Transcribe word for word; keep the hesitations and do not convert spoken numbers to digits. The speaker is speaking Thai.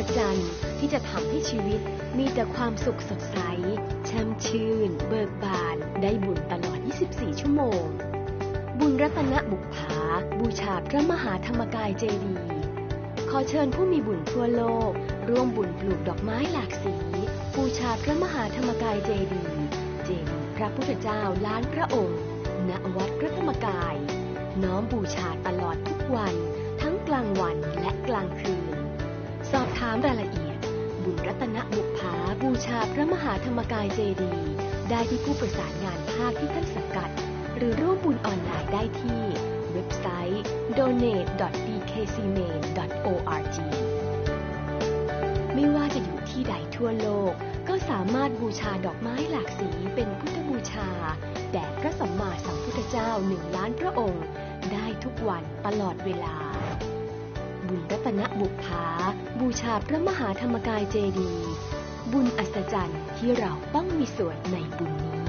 จรรย์ที่จะทำให้ชีวิตมีแต่ความสุขสดใสแช่มชื่นเบิกบานได้บุญตลอดยี่สิบสี่ชั่วโมงบุญรัตนบุปผาบูชาพระมหาธรรมกายเจดีย์ขอเชิญผู้มีบุญทั่วโลกร่วมบุญปลูกดอกไม้หลากสีบูชาพระมหาธรรมกายเจดีย์เจดีย์พระพุทธเจ้าล้านพระองค์ณวัดพระธรรมกายน้อมบูชาตลอดทุกวันทั้งกลางวันและกลางคืนสอบถามรายละเอียดบุญรัตนบุปผาบูชาพระมหาธรรมกายเจดีย์ได้ที่ผู้ประสานงานภาคที่ท่านสังกัดหรือร่วมบุญออนไลน์ได้ที่เว็บไซต์ โดเนท ดอท ดี เค ซี เมน ดอท โอ อาร์ จี ไม่ว่าจะอยู่ที่ใดทั่วโลกก็สามารถบูชาดอกไม้หลากสีเป็นพุทธบูชาแด่พระสัมมาสัมพุทธเจ้าหนึ่งล้านพระองค์ได้ทุกวันตลอดเวลาบุญรัตนบุปผาบูชาพระมหาธรรมกายเจดีย์บุญอัศจรรย์ที่เราต้องมีส่วนในบุญนี้